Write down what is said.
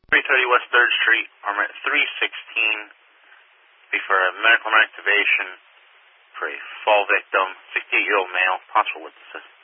330 West 3rd Street, armor 316, be for a medical activation for a fall victim, 68-year-old male, possible witnesses.